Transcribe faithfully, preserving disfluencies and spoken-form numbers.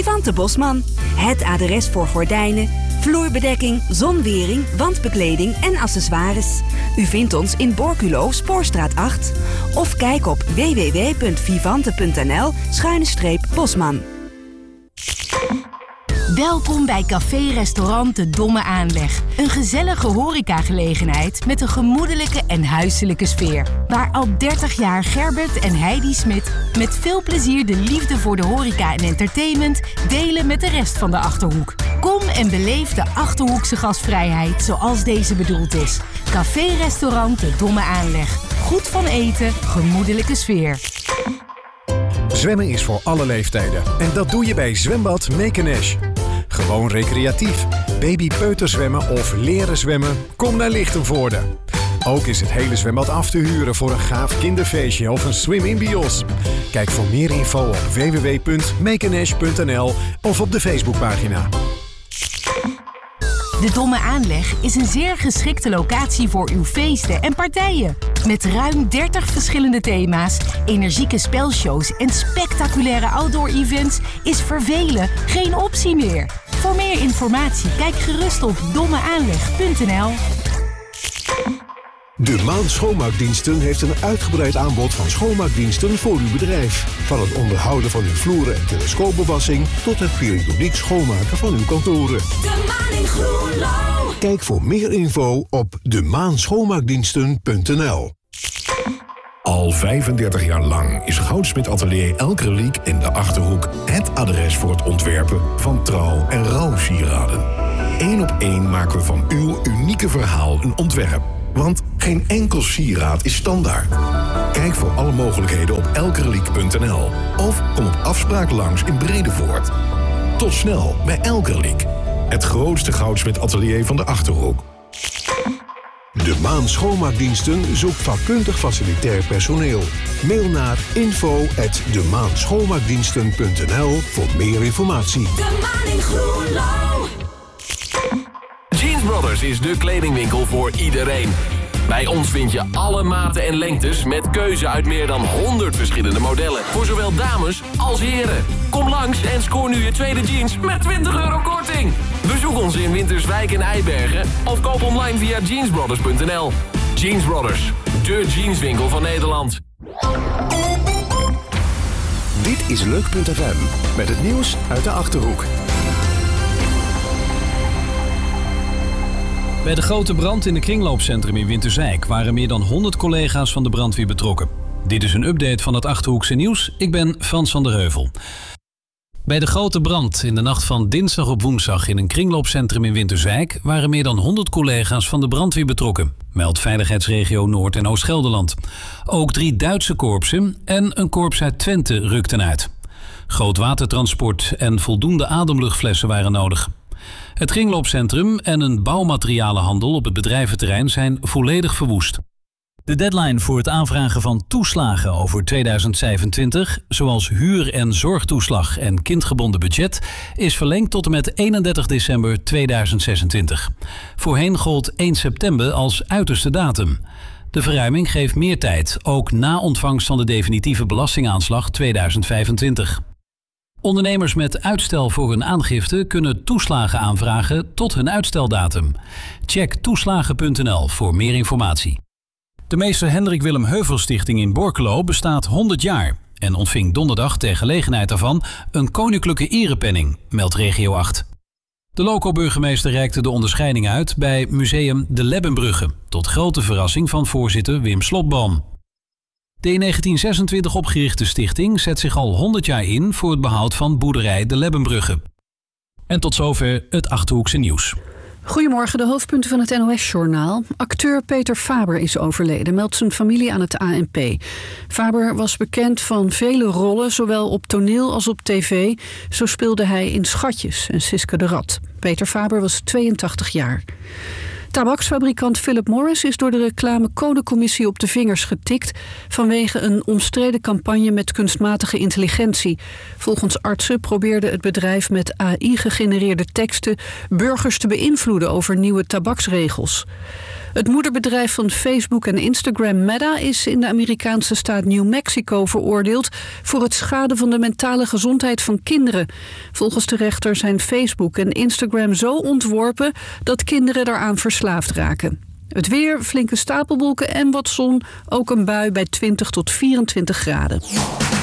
Vivante Bosman. Het adres voor gordijnen, vloerbedekking, zonwering, wandbekleding en accessoires. U vindt ons in Borculo, Spoorstraat acht. Of kijk op w w w punt vivante punt n l schuine streep Bosman. Welkom bij café-restaurant De Domme Aanleg. Een gezellige horecagelegenheid met een gemoedelijke en huiselijke sfeer. Waar al dertig jaar Gerbert en Heidi Smit met veel plezier de liefde voor de horeca en entertainment delen met de rest van de Achterhoek. Kom en beleef de Achterhoekse gastvrijheid zoals deze bedoeld is. Café-restaurant De Domme Aanleg. Goed van eten, gemoedelijke sfeer. Zwemmen is voor alle leeftijden. En dat doe je bij Zwembad Mekenesh. Gewoon recreatief. Baby-peuterzwemmen of leren zwemmen? Kom naar Lichtenvoorde. Ook is het hele zwembad af te huren voor een gaaf kinderfeestje of een swim-in-bios. Kijk voor meer info op w w w punt mekenesh punt n l of op de Facebookpagina. De Domme Aanleg is een zeer geschikte locatie voor uw feesten en partijen. Met ruim dertig verschillende thema's, energieke spelshows en spectaculaire outdoor-events is vervelen geen optie meer. Voor meer informatie kijk gerust op dommeaanleg punt n l. De Maan Schoonmaakdiensten heeft een uitgebreid aanbod van schoonmaakdiensten voor uw bedrijf. Van het onderhouden van uw vloeren en telescoopbewassing tot het periodiek schoonmaken van uw kantoren. De Maan in Groenlo. Kijk voor meer info op de maan schoonmaakdiensten punt n l. Al vijfendertig jaar lang is Goudsmit Atelier Elkerliek in de Achterhoek het adres voor het ontwerpen van trouw- en rouwsieraden. Eén op één maken we van uw unieke verhaal een ontwerp. Want geen enkel sieraad is standaard. Kijk voor alle mogelijkheden op elkerliek punt n l of kom op afspraak langs in Bredevoort. Tot snel bij Elkerliek, het grootste goudsmit-atelier van de Achterhoek. De Maan Schoonmaakdiensten zoekt vakkundig facilitair personeel. Mail naar info at de maan schoonmaakdiensten punt n l voor meer informatie. De Maan in Groenlo. Jeans Brothers is de kledingwinkel voor iedereen. Bij ons vind je alle maten en lengtes met keuze uit meer dan honderd verschillende modellen. Voor zowel dames als heren. Kom langs en scoor nu je tweede jeans met twintig euro korting. Bezoek ons in Winterswijk en Eibergen of koop online via jeansbrothers punt n l. Jeans Brothers, de jeanswinkel van Nederland. Dit is Leuk punt f m met het nieuws uit de Achterhoek. Bij de grote brand in het kringloopcentrum in Winterswijk waren meer dan honderd collega's van de brandweer betrokken. Dit is een update van het Achterhoekse nieuws. Ik ben Frans van der Heuvel. Bij de grote brand in de nacht van dinsdag op woensdag in een kringloopcentrum in Winterswijk waren meer dan honderd collega's van de brandweer betrokken, meldt Veiligheidsregio Noord- en Oost-Gelderland. Ook drie Duitse korpsen en een korps uit Twente rukten uit. Groot watertransport en voldoende ademluchtflessen waren nodig. Het kringloopcentrum en een bouwmaterialenhandel op het bedrijventerrein zijn volledig verwoest. De deadline voor het aanvragen van toeslagen over tweeduizend zevenentwintig, zoals huur- en zorgtoeslag en kindgebonden budget, is verlengd tot en met eenendertig december tweeduizend zesentwintig. Voorheen gold één september als uiterste datum. De verruiming geeft meer tijd, ook na ontvangst van de definitieve belastingaanslag tweeduizend vijfentwintig. Ondernemers met uitstel voor hun aangifte kunnen toeslagen aanvragen tot hun uitsteldatum. Check toeslagen punt n l voor meer informatie. De meester Hendrik Willem Heuvel Stichting in Borculo bestaat honderd jaar en ontving donderdag ter gelegenheid daarvan een koninklijke erepenning, meldt Regio acht. De loco-burgemeester reikte de onderscheiding uit bij Museum De Lebbenbrugge, tot grote verrassing van voorzitter Wim Slotboom. De in negentien zesentwintig opgerichte stichting zet zich al honderd jaar in voor het behoud van boerderij De Lebbenbrugge. En tot zover het Achterhoekse nieuws. Goedemorgen, de hoofdpunten van het N O S-journaal. Acteur Peter Faber is overleden, meldt zijn familie aan het A N P. Faber was bekend van vele rollen, zowel op toneel als op tv. Zo speelde hij in Schatjes en Siske de Rat. Peter Faber was tweeëntachtig jaar. Tabaksfabrikant Philip Morris is door de reclamecodecommissie op de vingers getikt vanwege een omstreden campagne met kunstmatige intelligentie. Volgens artsen probeerde het bedrijf met A I-gegenereerde teksten burgers te beïnvloeden over nieuwe tabaksregels. Het moederbedrijf van Facebook en Instagram, Meta, is in de Amerikaanse staat New Mexico veroordeeld voor het schaden van de mentale gezondheid van kinderen. Volgens de rechter zijn Facebook en Instagram zo ontworpen dat kinderen daaraan verslaafd raken. Het weer, flinke stapelwolken en wat zon, ook een bui bij twintig tot vierentwintig graden.